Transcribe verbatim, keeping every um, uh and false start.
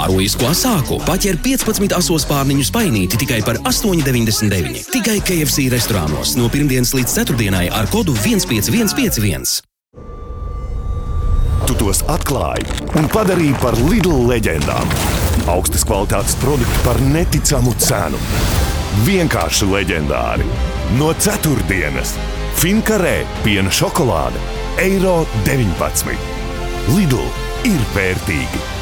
Kārojisko sāku paķer piecpadsmit asos pārniņu spainīti tikai par astoņi deviņdesmit deviņi. Tikai K F C restorānos no pirmdienas līdz ceturtdienai ar kodu viens pieci viens pieci viens. Tu tos atklāji un padarīji par Lidl leģendām. Augstas kvalitātes produkti par neticamu cenu. Vienkārši leģendāri. No ceturtdienas. Finkarē piena šokolāde eiro deviņpadsmit. Lidl ir vērtīgi.